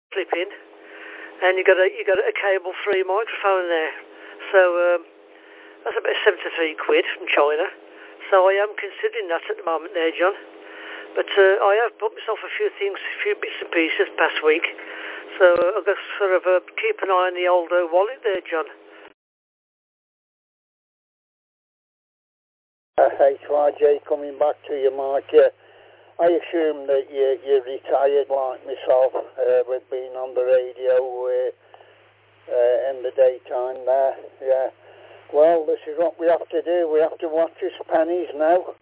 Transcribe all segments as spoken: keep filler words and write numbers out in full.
clip in, and you got a you got a cable-free microphone there. So um, that's about seventy-three quid from China. So I am considering that at the moment there, John. But uh, I have bought myself a few things, a few bits and pieces past week. So uh, I've got to sort of uh, keep an eye on the old uh, wallet there, John. Uh, H Y J, coming back to you, Mark. Yeah, I assume that you, you're retired like myself uh, with being on the radio uh, uh, in the daytime there. Yeah. Well, this is what we have to do. We have to watch his pennies now.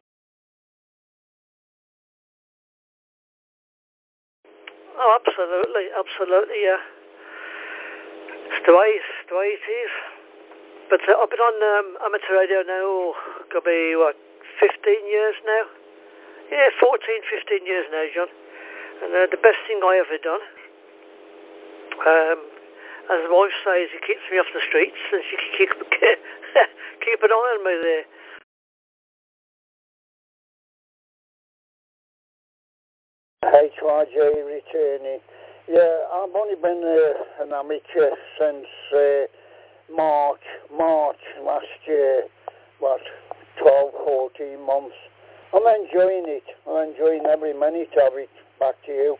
Oh, absolutely, absolutely, yeah. It's the way, it's the way it is. But uh, I've been on um, amateur radio now, could be, what, fifteen years now? Yeah, fourteen, fifteen years now, John. And uh, the best thing I ever done, um, as the wife says, it keeps me off the streets, and she can keep, keep an eye on me there. H Y J returning. Yeah, I've only been uh, an amateur since uh, March, March last year, what, twelve, fourteen months. I'm enjoying it. I'm enjoying every minute of it. Back to you.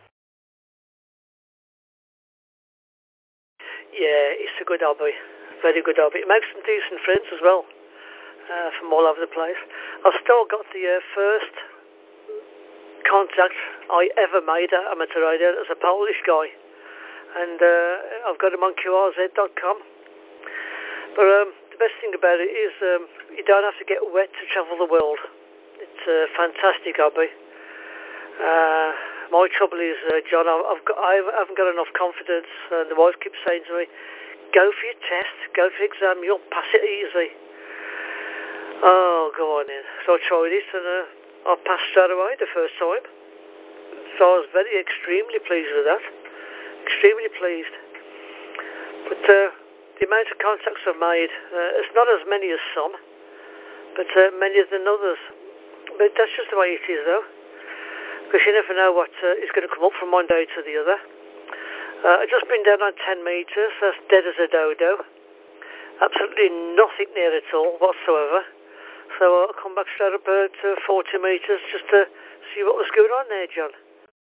Yeah, it's a good hobby. Very good hobby. It makes some decent friends as well, uh, from all over the place. I've still got the uh, first contact I ever made at amateur radio. It was a Polish guy, and uh, I've got him on Q R Z dot com. But um, the best thing about it is um, you don't have to get wet to travel the world. It's a fantastic hobby. Uh, my trouble is, uh, John, I've got, I haven't got enough confidence, and the wife keeps saying to me, go for your test, go for your exam, you'll pass it easy. Oh, go on in. So I tried it, and uh, I passed straight away the first time. So I was very, extremely pleased with that. Extremely pleased. But uh, the amount of contacts I've made, uh, it's not as many as some, but uh, many than others. But that's just the way it is, though. Because you never know what uh, is going to come up from one day to the other. Uh, I've just been down on ten metres, that's dead as a dodo. Absolutely nothing near at all whatsoever. So I'll come back straight up uh, to forty metres just to see what was going on there, John.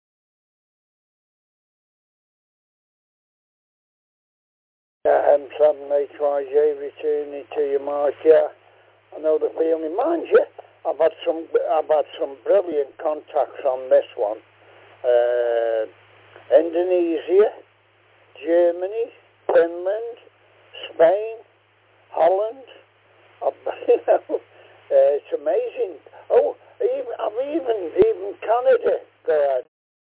Yeah, M seven H Y J returning to you, Mark. Yeah, I know the feeling. Mind you, I've had some, I've had some brilliant contacts on this one. Uh, Indonesia, Germany, Finland, Spain, Holland. You know, uh, it's amazing. Oh, even, I've even even Canada. Go ahead.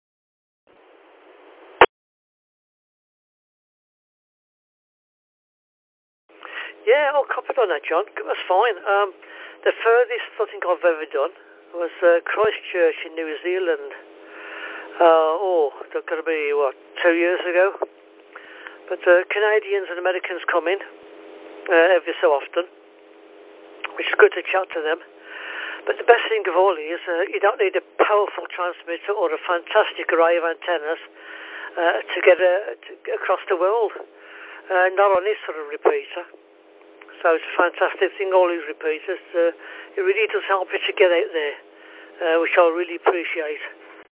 Yeah, I'll copy on that, John. That's fine. Um, the furthest I think I've ever done was uh, Christchurch in New Zealand. Uh, oh, that's got to be, what, two years ago? But uh, Canadians and Americans come in uh, every so often, which is good to chat to them. But the best thing of all is uh, you don't need a powerful transmitter or a fantastic array of antennas uh, to get uh, to, across the world. Uh, not on this sort of repeater. So it's a fantastic thing, all these repeaters. Uh, it really does help you to get out there, uh, which I really appreciate.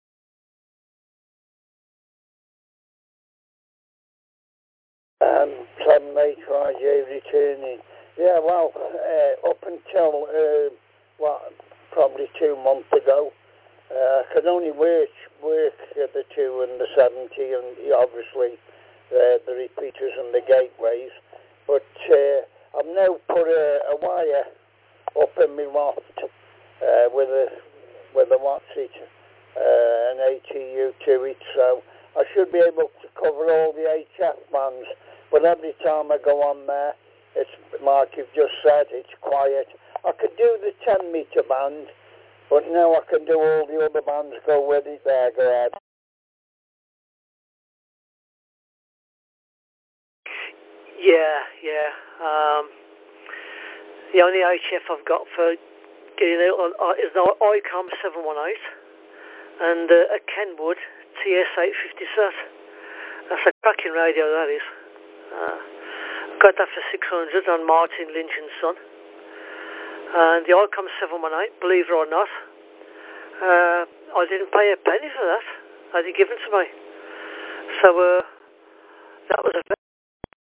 Um, seven H Y J returning. Yeah, well, uh, up until, uh, what, probably two months ago, uh, I could only work, work the two and the seventy, and obviously uh, the repeaters and the gateways. But uh, I've now put a, a wire up in my loft uh, with a with a what's it, uh, an A T U to it, so I should be able to cover all the H F bands. But every time I go on there, it's like you've just said, it's quiet. I could do the ten metre band, but now I can do all the other bands go with it. There, go ahead. Yeah, yeah. Um, the only H F I've got for getting out on uh, is an ICOM seven one eight and uh, a Kenwood T S eight fifty set. That's a cracking radio, that is. Uh, got that for six hundred on Martin Lynch and Son. And the Icom seven one eight, believe it or not, uh, I didn't pay a penny for that. I had it given to me. So uh, that was a